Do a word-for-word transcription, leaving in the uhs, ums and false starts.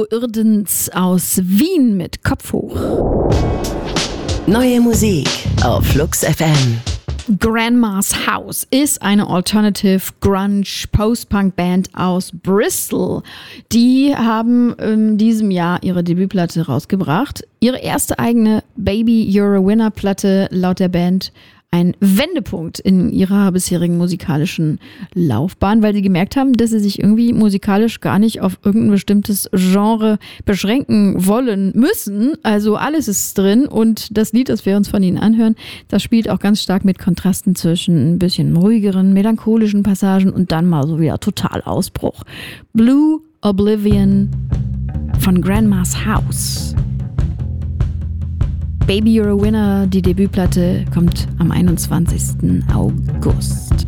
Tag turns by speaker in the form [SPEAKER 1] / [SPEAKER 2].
[SPEAKER 1] Irdens aus Wien mit Kopf hoch.
[SPEAKER 2] Neue Musik auf Flux F M.
[SPEAKER 1] Grandma's House ist eine Alternative Grunge Post-Punk Band aus Bristol. Die haben in diesem Jahr ihre Debütplatte rausgebracht. Ihre erste eigene Baby You're a Winner Platte, laut der Band ein Wendepunkt in ihrer bisherigen musikalischen Laufbahn, weil sie gemerkt haben, dass sie sich irgendwie musikalisch gar nicht auf irgendein bestimmtes Genre beschränken wollen müssen. Also alles ist drin und das Lied, das wir uns von ihnen anhören, das spielt auch ganz stark mit Kontrasten zwischen ein bisschen ruhigeren, melancholischen Passagen und dann mal so wieder total Ausbruch. Blue Oblivion von Grandma's House. Baby You're a Winner, die Debütplatte, kommt am einundzwanzigsten August.